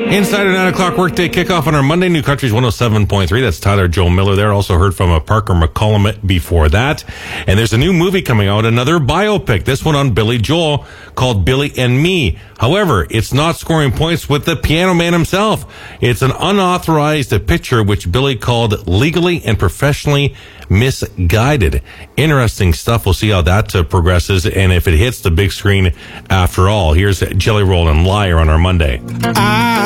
Inside our 9 o'clock workday kickoff on our Monday, New Country's 107.3. That's Tyler Joe Miller there. Also heard from Parker McCollum before that. And there's a new movie coming out, another biopic, this one on Billy Joel, called Billy and Me. However, it's not scoring points with the piano man himself. It's an unauthorized picture which Billy called legally and professionally misguided. Interesting stuff. We'll see how that progresses and if it hits the big screen after all. Here's Jelly Roll and Liar on our Monday.